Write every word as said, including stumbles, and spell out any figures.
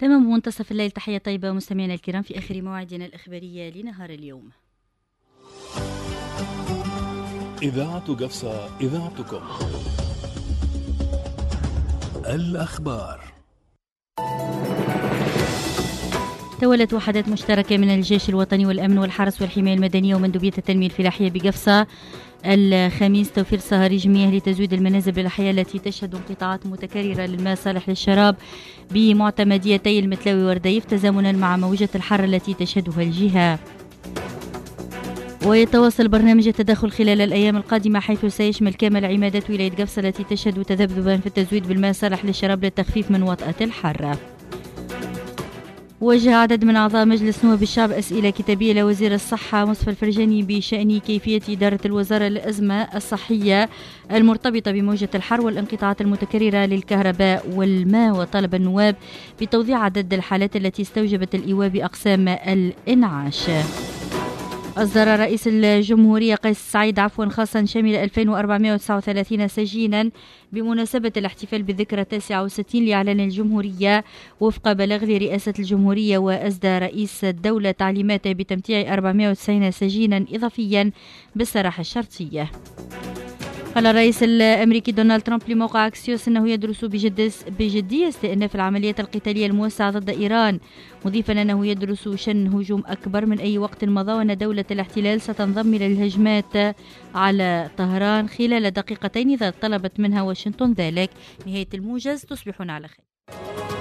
تمام منتصف الليل. تحية طيبة مستمعينا الكرام في آخر موعدنا الإخبارية لنهار اليوم. إذاعة قفصة، إذاعتكم. الأخبار. تولت وحدات مشتركة من الجيش الوطني والأمن والحرس والحماية المدنية ومندوبية التنمية الفلاحية بقفصة الخميس توفير صهاريج مياه لتزويد المنازل بالأحياء التي تشهد انقطاعات متكررة للماء صالح للشراب بمعتمديتي المتلاوي ورديف تزامنا مع موجة الحر التي تشهدها الجهة. ويتواصل برنامج التدخل خلال الأيام القادمة حيث سيشمل كامل عمادات ولاية قفصة التي تشهد تذبذبا في التزويد بالماء صالح للشراب للتخفيف من وطأة الحر. وجه عدد من أعضاء مجلس نواب الشعب أسئلة كتابية لوزير الصحة مصطفى الفرجاني بشأن كيفية إدارة الوزارة للأزمة الصحية المرتبطة بموجة الحر والانقطاعات المتكررة للكهرباء والماء، وطلب النواب بتوضيح عدد الحالات التي استوجبت الإيواء بأقسام الإنعاش. أصدر رئيس الجمهورية قيس سعيد عفوا خاصا شامل ألفين وأربعمائة وتسعة وثلاثين سجينا بمناسبة الاحتفال بالذكرى التاسعة والستين لإعلان الجمهورية وفق بلاغ لرئاسة الجمهورية. وأسدى رئيس الدولة تعليماته بتمتيع أربعمائة وتسعين سجينا إضافيا بالسراح الشرطية. قال الرئيس الأمريكي دونالد ترامب لموقع أكسيوس أنه يدرس بجدية استئناف العمليات القتالية الموسعة ضد إيران، مضيفا أنه يدرس شن هجوم أكبر من أي وقت مضى وأن دولة الاحتلال ستنضم إلى الهجمات على طهران خلال دقيقتين إذا طلبت منها واشنطن ذلك. نهاية الموجز، تصبحون على خير.